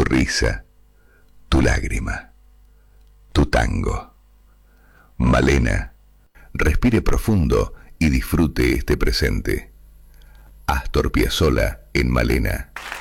tu risa, tu lágrima, tu tango. Malena, respire profundo y disfrute este presente. Astor Piazzolla en Malena.